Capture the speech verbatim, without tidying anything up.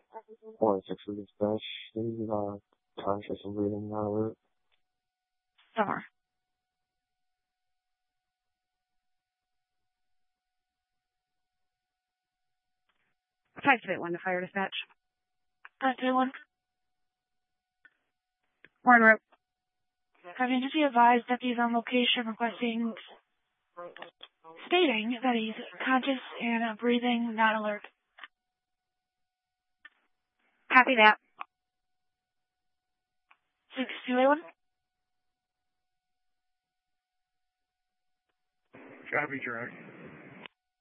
One six for dispatch. He's uh, conscious and breathing, not alert. Summer. five two eight one to fire dispatch. five two eight one. We're en route. Having to be advised that he's on location requesting, stating that he's conscious and breathing, not alert. Copy that. six two eight one. Copy, Track.